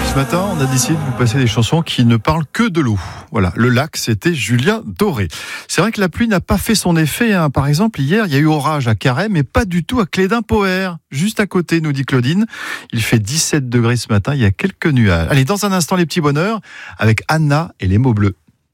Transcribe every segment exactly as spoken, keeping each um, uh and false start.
Ce matin, on a décidé de vous passer des chansons qui ne parlent que de l'eau. Voilà, le lac, c'était Julien Doré. C'est vrai que la pluie n'a pas fait son effet. Hein. Par exemple, hier, il y a eu orage à Carhaix, mais pas du tout à Cléden-Poher. Juste à côté, nous dit Claudine. Il fait dix-sept degrés ce matin, il y a quelques nuages. Allez, dans un instant, les petits bonheurs, avec Anna et les mots bleus.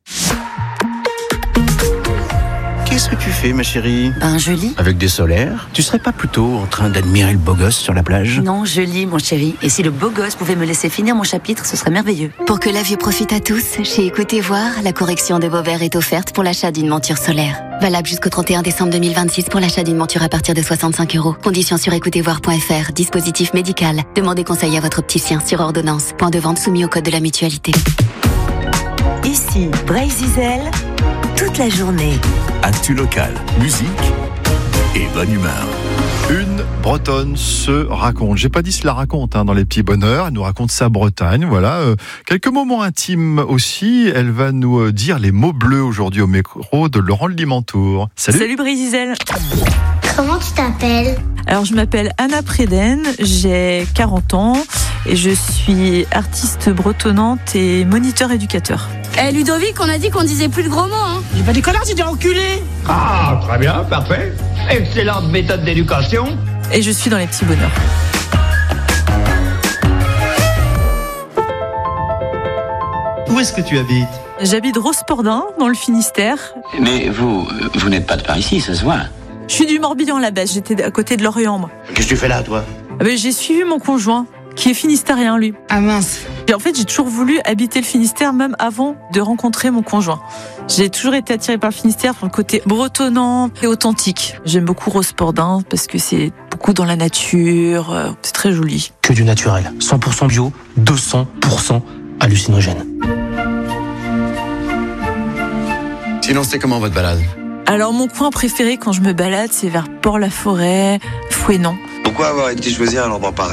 Qu'est-ce que tu fais, ma chérie? Ben, je lis. Avec des solaires? Tu serais pas plutôt en train d'admirer le beau gosse sur la plage? Non, je lis, mon chéri. Et si le beau gosse pouvait me laisser finir mon chapitre, ce serait merveilleux. Pour que la vue profite à tous, chez Écoutez Voir, la correction de vos verres est offerte pour l'achat d'une monture solaire. Valable jusqu'au trente et un décembre deux mille vingt-six pour l'achat d'une monture à partir de soixante-cinq euros. Conditions sur écoutez voir point f r. Dispositif médical. Demandez conseil à votre opticien sur ordonnance. Point de vente soumis au code de la mutualité. Ici, Brésil, toute la journée. Actu local, musique et bonne humeur. Une Bretonne se raconte. J'ai pas dit se la raconte hein, dans les petits bonheurs. Elle nous raconte sa Bretagne. Voilà. Euh, quelques moments intimes aussi. Elle va nous euh, dire les mots bleus aujourd'hui au micro de Laurent Limantour. Salut. Salut Brésil. Comment tu t'appelles? Alors je m'appelle Anna Préden, j'ai quarante ans et je suis artiste bretonnante et moniteur éducateur. Eh Ludovic, on a dit qu'on disait plus de gros mots, hein. J'ai pas des connards, j'ai dit enculé. Ah, très bien, parfait. Excellente méthode d'éducation. Et je suis dans les petits bonheurs. Où est-ce que tu habites? J'habite Rospordin, dans le Finistère. Mais vous, vous n'êtes pas de par ici, ça se voit. Je suis du Morbihan à la base, j'étais à côté de Lorient, moi. Qu'est-ce que tu fais là, toi? Ah ben, j'ai suivi mon conjoint, qui est finistérien, lui. Ah mince. Et en fait, j'ai toujours voulu habiter le Finistère, même avant de rencontrer mon conjoint. J'ai toujours été attirée par le Finistère, pour le côté bretonnant et authentique. J'aime beaucoup Rospordin, parce que c'est beaucoup dans la nature, c'est très joli. Que du naturel, cent pour cent bio, deux cents pour cent hallucinogène. Sinon, c'était comment votre balade? Alors, mon coin préféré quand je me balade, c'est vers Port-la-Forêt, Fouesnant. Pourquoi avoir été choisi un endroit pareil?